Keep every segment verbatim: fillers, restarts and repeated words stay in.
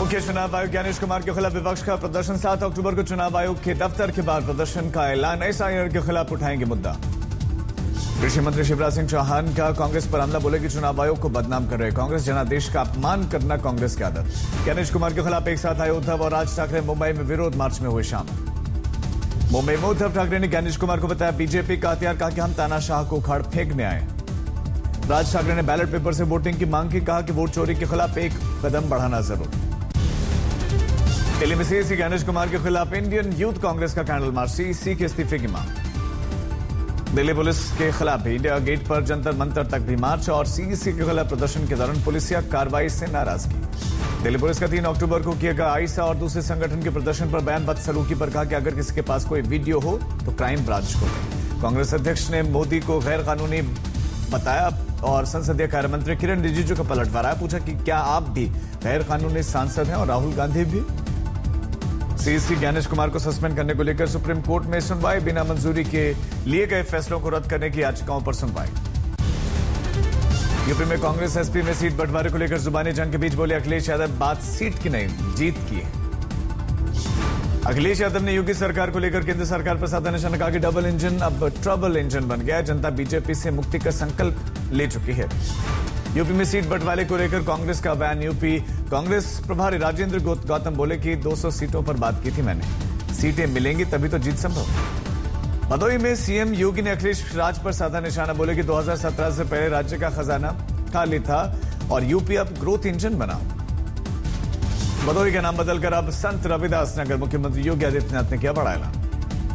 मुख्य चुनाव आयुक्त ज्ञानेश कुमार के खिलाफ विपक्ष का प्रदर्शन। सात अक्टूबर को चुनाव आयोग के दफ्तर के बाहर प्रदर्शन का ऐलान। एसआईआर के खिलाफ उठाएंगे मुद्दा। कृषि मंत्री शिवराज सिंह चौहान का कांग्रेस पर हमला, बोले कि चुनाव आयोग को बदनाम कर रहे कांग्रेस, जनादेश का अपमान करना कांग्रेस की आदत। ज्ञानेश कुमार के खिलाफ एक साथ आए उद्धव और राज ठाकरे। मुंबई में विरोध मार्च में हुए शामिल। मुंबई में उद्धव ठाकरे ने ज्ञानेश कुमार को बताया बीजेपी का हथियार, कहा कि हम तानाशाह को उखाड़ फेंकने आए। राज ठाकरे ने बैलेट पेपर से वोटिंग की मांग की, कहा कि वोट चोरी के खिलाफ एक कदम बढ़ाना जरूर। दिल्ली में सीईसी ज्ञानेश कुमार के खिलाफ इंडियन यूथ कांग्रेस का कैंडल मार्च, सीईसी के इस्तीफे की मांग। दिल्ली पुलिस के खिलाफ भी इंडिया गेट पर जंतर मंतर तक भी मार्च और सीईसी के खिलाफ प्रदर्शन के दौरान पुलिसिया कार्रवाई से नाराजगी। दिल्ली पुलिस का तीन अक्टूबर को किया गया आईसा और दूसरे संगठन के प्रदर्शन पर बयान, बदसलूकी पर कहा कि अगर किसी के पास कोई वीडियो हो तो क्राइम ब्रांच को दें। कांग्रेस अध्यक्ष ने मोदी को गैर कानूनी बताया और संसदीय कार्य मंत्री किरण रिजिजू का पलटवार। पूछा कि क्या आप भी गैर कानूनी सांसद हैं और राहुल गांधी भी। सीईसी ज्ञानेश कुमार को सस्पेंड करने को लेकर सुप्रीम कोर्ट में सुनवाई, बिना मंजूरी के लिए गए फैसलों को रद्द करने की याचिकाओं पर सुनवाई। यूपी में कांग्रेस एसपी में सीट बंटवारे को लेकर जुबानी जंग के बीच बोले अखिलेश यादव, बात सीट की नहीं जीत की है। अखिलेश यादव ने योगी सरकार को लेकर केंद्र सरकार पर साधा निशाना, कहा कि डबल इंजन अब ट्रबल इंजन बन गया है, जनता बीजेपी से मुक्ति का संकल्प ले चुकी है। यूपी में सीट बंटवारे को लेकर कांग्रेस का बयान। यूपी कांग्रेस प्रभारी राजेंद्र गौतम बोले कि दो सौ सीटों पर बात की थी मैंने, सीटें मिलेंगी तभी तो जीत संभव। भदोही में सीएम योगी ने अखिलेश राज पर साधा निशाना, बोले कि दो हज़ार सत्रह से पहले राज्य का खजाना खाली था और यूपी अब ग्रोथ इंजन बना। भदोही का नाम बदलकर अब संत रविदास नगर, मुख्यमंत्री योगी आदित्यनाथ ने किया बड़ा ऐलान।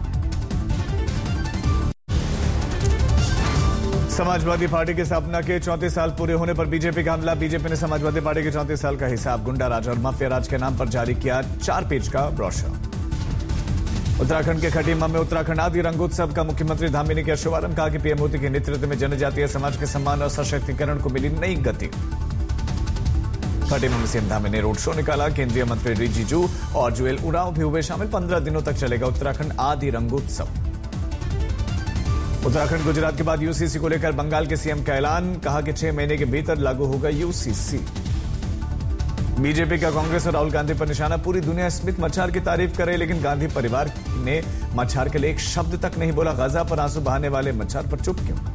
समाजवादी पार्टी की स्थापना के चौंतीस साल पूरे होने पर बीजेपी का हमला। बीजेपी ने समाजवादी पार्टी के चौंतीस साल का हिसाब गुंडा राज और माफिया राज के नाम पर जारी किया चार पेज का ब्रोशर। उत्तराखंड के खटीमा में उत्तराखंड आदि रंगोत्सव का मुख्यमंत्री धामी ने किया शुभारंभ, कहा कि पीएम मोदी के नेतृत्व में जनजातीय समाज के सम्मान और सशक्तिकरण को मिली नई गति। खटीमा में सीएम धामी ने रोड शो निकाला। केंद्रीय मंत्री रिजिजू और जुएल उरांव भी हुए शामिल। पंद्रह दिनों तक चलेगा उत्तराखंड आदि रंगोत्सव। उत्तराखंड गुजरात के बाद यूसीसी को लेकर बंगाल के सीएम का ऐलान, कहा कि छह महीने के भीतर लागू होगा यूसीसी। बीजेपी का कांग्रेस और राहुल गांधी पर निशाना। पूरी दुनिया स्मिथ मच्छार की तारीफ करे, लेकिन गांधी परिवार ने मच्छार के लिए एक शब्द तक नहीं बोला। गाजा पर आंसू बहाने वाले मच्छार पर चुप क्यों।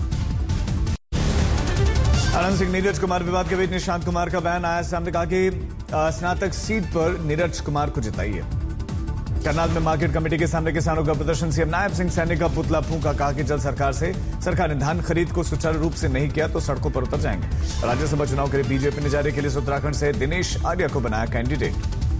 आनंद सिंह नीरज कुमार विवाद के बीच निशांत कुमार का बयान आया सामने, कहा कि स्नातक सीट पर नीरज कुमार को जिताइए। करनाल में मार्केट कमेटी के सामने किसानों का प्रदर्शन। सीएम नायब सिंह सैनी का पुतला फूंका, कहा कि जल सरकार से सरकार ने धान खरीद को सुचारू रूप से नहीं किया तो सड़कों पर उतर जाएंगे। राज्यसभा चुनाव के लिए बीजेपी ने जारी के लिए उत्तराखंड से दिनेश आर्य को बनाया कैंडिडेट।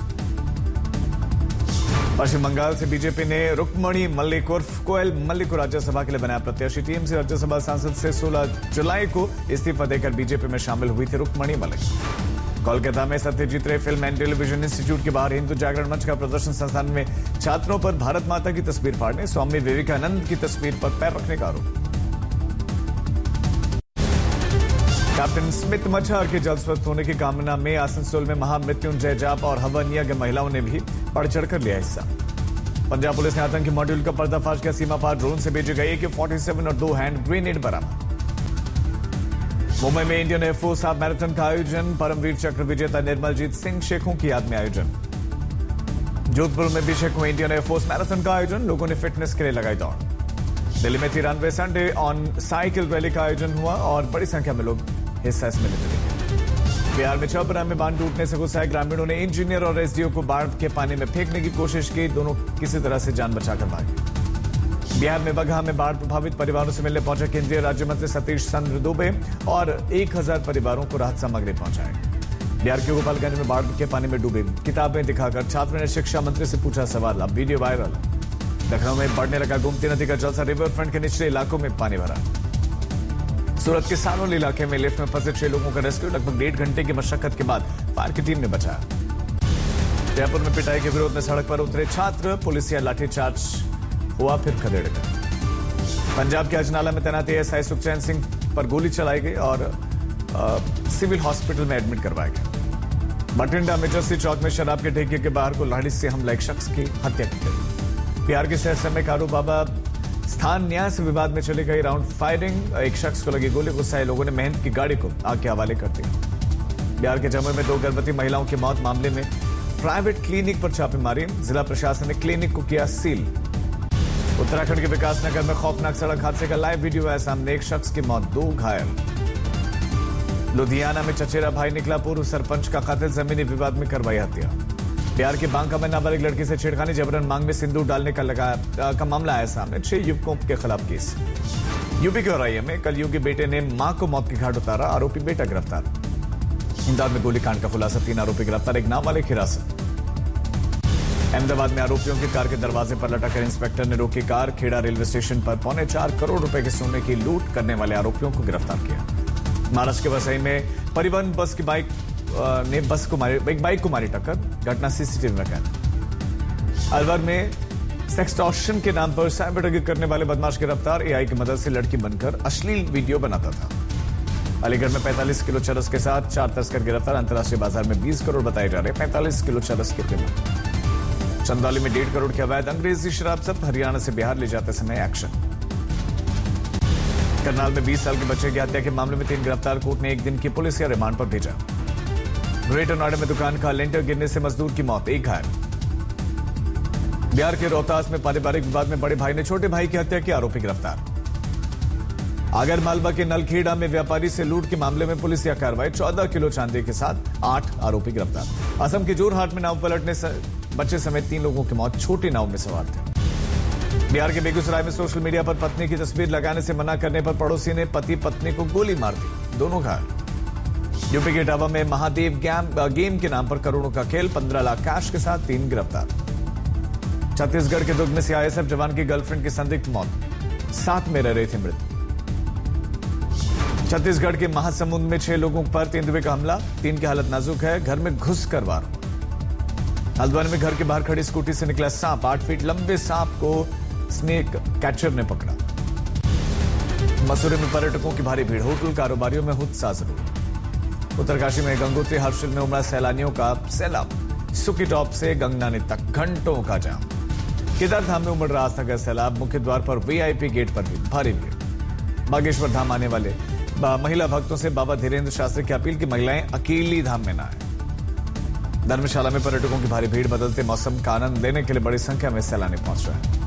पश्चिम बंगाल से बीजेपी ने रुक्मणी मल्लिक उर्फ कोयल मल्लिक को राज्यसभा के लिए बनाया प्रत्याशी। टीएमसी राज्यसभा सांसद से सोलह जुलाई को इस्तीफा देकर बीजेपी में शामिल हुई थी रुक्मणी मल्लिक। कोलकाता में सत्यजीत रे फिल्म एंड टेलीविजन इंस्टीट्यूट के बाहर हिंदू जागरण मंच का प्रदर्शन। संस्थान में छात्रों पर भारत माता की तस्वीर फाड़ने, स्वामी विवेकानंद की तस्वीर पर पैर रखने का आरोप। कैप्टन स्मिथ मच्छार के जल्द स्वस्थ होने की कामना में आसनसोल में महामृत्युंजय जाप और हवन यज्ञ महिलाओं ने भी बढ़ चढ़कर लिया हिस्सा। पंजाब पुलिस ने आतंकी मॉड्यूल का पर्दाफाश किया। सीमा पार ड्रोन से भेजे गए ए के फोर्टी सेवन और दो हैंड ग्रेनेड बरामद। मुंबई में इंडियन एयरफोर्स हाफ मैराथन का आयोजन। परमवीर चक्र विजेता निर्मलजीत सिंह शेखों की याद में आयोजन। जोधपुर में भी शेखों इंडियन एयरफोर्स मैराथन का आयोजन। लोगों ने फिटनेस के लिए लगाई दौड़। दिल्ली में तिरानवे संडे ऑन साइकिल रैली का आयोजन हुआ और बड़ी संख्या में लोग हिस्सा इसमें लेते दिखे। बिहार में चौपरा में बांध टूटने से गुस्साए ग्रामीणों ने इंजीनियर और एसडीओ को बाढ़ के पानी में फेंकने की कोशिश की। दोनों किसी तरह से जान बचाकर भागे। बिहार में बगहा में बाढ़ प्रभावित परिवारों से मिलने पहुंचे केंद्रीय राज्य मंत्री सतीश चंद्र दुबे और एक हजार परिवारों को राहत सामग्री पहुंचाए। बिहार के गोपालगंज में बाढ़ के पानी में डूबे किताबें दिखाकर छात्र ने शिक्षा मंत्री से पूछा सवाल, अब वीडियो वायरल। लखनऊ में बढ़ने लगा गोमती नदी का जलस्तर। रिवर फ्रंट के निचले इलाकों में पानी भरा। सूरत के सानोल इलाके में लिफ्ट में फंसे छह लोगों का रेस्क्यू। लगभग डेढ़ घंटे की मशक्कत के बाद फायर की टीम ने बचाया। जयपुर में पिटाई के विरोध में सड़क पर उतरे छात्र, पुलिसिया लाठीचार्ज हुआ फिर खदेड़ गए। पंजाब के अजनाला में तैनात एएसआई सुखचैन सिंह पर गोली चलाई गई और आ, सिविल हॉस्पिटल में एडमिट करवाया गया। बठिंडा में जस्सी चौक में शराब के ठेके के बाहर को लाठी से हमला, एक शख्स की हत्या की गई। बिहार के सहरसा में कारू बाबा स्थान न्याय से विवाद में चली गई राउंड फायरिंग। एक शख्स को लगी गोली। गुस्साए लोगों ने महंत की गाड़ी को आग के हवाले कर दिया। बिहार के जमुई में दो गर्भवती महिलाओं की मौत मामले में प्राइवेट क्लिनिक पर छापेमारी, जिला प्रशासन ने क्लिनिक को किया सील। उत्तराखंड के विकासनगर में खौफनाक सड़क हादसे का लाइव वीडियो आया सामने, एक शख्स की मौत, दो घायल। लुधियाना में चचेरा भाई निकला पूर्व सरपंच का कातिल, जमीनी विवाद में करवाई हत्या। बिहार के बांका में नाबालिग लड़की से छेड़खानी, जबरन मांग में सिंदूर डालने का लगा का मामला आया सामने, छह युवकों के खिलाफ केस। यूपी के औरैया में कलयुगी के बेटे ने मां को मौत के घाट उतारा, आरोपी बेटा गिरफ्तार। इंदौर में गोलीकांड का खुलासा, तीन आरोपी गिरफ्तार, एक नाम वाले हिरासत। अहमदाबाद में आरोपियों की कार के दरवाजे पर लटककर इंस्पेक्टर ने रोकी कार, खेड़ा रेलवे स्टेशन पर पौने चार करोड़ रुपए के सोने की लूट करने वाले आरोपियों को गिरफ्तार किया। महाराष्ट्र के वसई में परिवहन बस की बाइक ने बस को मारी एक बाइक को मारी टक्कर, घटना सीसीटीवी में कैद। अलवर में सेक्सटॉर्शन के नाम पर साइबर ठगी करने वाले बदमाश गिरफ्तार, एआई की मदद से लड़की बनकर अश्लील वीडियो बनाता था। अलीगढ़ में पैंतालीस किलो चरस के साथ चार तस्कर गिरफ्तार, अंतर्राष्ट्रीय बाजार में बीस करोड़ बताए जा रहे पैंतालीस किलो चरस की कीमत। चंदौली में डेढ़ करोड़ की अवैध अंग्रेजी शराब जब्त, हरियाणा से बिहार ले जाते समय एक्शन। करनाल में बीस साल के बच्चे की हत्या के मामले में तीन गिरफ्तार, कोर्ट ने एक दिन की पुलिस या रिमांड पर भेजा। ग्रेटर नोएडा में दुकान का लेंटर गिरने से मजदूर की मौत, एक घायल। बिहार के रोहतास में पारिवारिक विवाद में बड़े भाई ने छोटे भाई की हत्या की, आरोपी गिरफ्तार। आगर मालवा के नलखेड़ा में व्यापारी से लूट के मामले में पुलिस या कार्रवाई, चौदह किलो चांदी के साथ आठ आरोपी गिरफ्तार। असम के जोरहाट में नाव पलटने से बच्चे समेत तीन लोगों की मौत, छोटी नाव में सवार थे। बिहार के बेगूसराय में सोशल मीडिया पर पत्नी की तस्वीर लगाने से मना करने पर पड़ोसी ने पति पत्नी को गोली मार दी, दोनों घायल। यूपी के इटावा में महादेव गेम के नाम पर करोड़ों का खेल, पंद्रह लाख कैश के साथ तीन गिरफ्तार। छत्तीसगढ़ के दुर्ग में सीआईएसएफ जवान की गर्लफ्रेंड की संदिग्ध मौत, साथ में रह रही थी मृत। छत्तीसगढ़ के महासमुंद में छह लोगों पर तेंदुए का हमला, तीन की हालत नाजुक है, घर में घुस कर वार। हल्द्वानी में घर के बाहर खड़ी स्कूटी से निकला सांप, आठ फीट लंबे सांप को स्नेक कैचर ने पकड़ा। मसूरी में पर्यटकों की भारी भीड़, होटल कारोबारियों में उत्साह जरूर। उत्तरकाशी में गंगोत्री हर्षिल में उमड़ा सैलानियों का सैलाब, सुकी टॉप से गंगनानी तक घंटों का जाम। केदारधाम में उमड़ रहा आस्था का सैलाब, मुख्य द्वार पर वीआईपी गेट पर भी भारी भीड़। बागेश्वर धाम आने वाले महिला भक्तों से बाबा धीरेन्द्र शास्त्री की अपील की महिलाएं अकेली धाम में न आए। धर्मशाला में पर्यटकों की भारी भीड़, बदलते मौसम का आनंद लेने के लिए बड़ी संख्या में सैलानी पहुंच रहे हैं।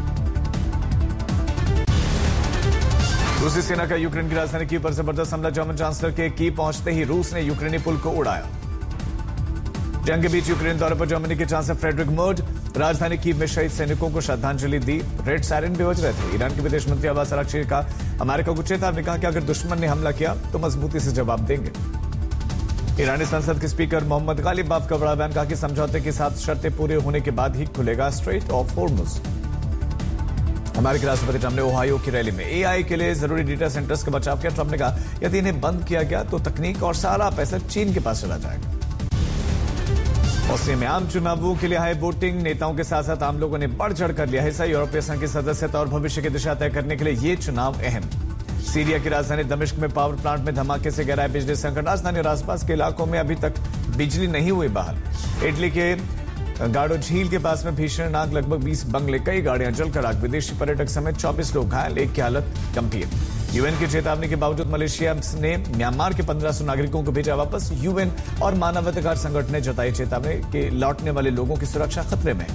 रूसी सेना का यूक्रेन की राजधानी कीव पर जबरदस्त हमला, जर्मन चांसलर के कीव पहुंचते ही रूस ने यूक्रेनी पुल को उड़ाया। जंग के बीच यूक्रेन दौरे पर जर्मनी के चांसलर फ्रेडरिक मर्ज राजधानी कीव में शहीद सैनिकों को श्रद्धांजलि दी, रेड सायरन भी बज रहे थे। ईरान के विदेश मंत्री अब्बास अराक्ची का अमेरिका को चेतावनी, कहा कि अगर दुश्मन ने हमला किया तो मजबूती से जवाब देंगे। ईरानी संसद के स्पीकर मोहम्मद गालिबाफ का बड़ा बयान, कहा कि समझौते के साथ शर्तें पूरे होने के बाद ही खुलेगा स्ट्रेट ऑफ हॉर्मुज। अमेरिकी राष्ट्रपति ट्रंप ने ओहायो की रैली में एआई के लिए जरूरी डेटा सेंटर्स का बचाव किया। ट्रंप ने कहा यदि इन्हें बंद किया गया तो तकनीक और सारा पैसा चीन के पास चला जाएगा। ऑस्ट्रिया में आम चुनावों के लिए हाई वोटिंग, नेताओं के साथ साथ आम लोगों ने बढ़ चढ़कर लिया हिस्सा। यूरोपीय संघ की सदस्यता और भविष्य की दिशा तय करने के लिए ये चुनाव अहम। सीरिया की राजधानी दमिश्क में पावर प्लांट में धमाके से गहरा बिजली संकट, राजधानी और आसपास के इलाकों में अभी तक बिजली नहीं हुई बहाल। इटली के गाड़ो झील के पास में भीषण आग, लगभग बीस बंगले, कई गाड़ियां जलकर आग, विदेशी पर्यटक समेत चौबीस लोग घायल, एक की हालत गंभीर। यूएन की चेतावनी के बावजूद मलेशिया ने म्यांमार के पंद्रह सौ नागरिकों को भेजा वापस। यूएन और मानवाधिकार संगठन ने जताई चेतावनी कि लौटने वाले लोगों की सुरक्षा खतरे में।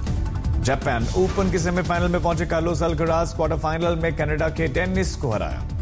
जापान ओपन के सेमीफाइनल में पहुंचे कार्लोस अल्कराज, क्वार्टर फाइनल में कनाडा के टेनिस को हराया।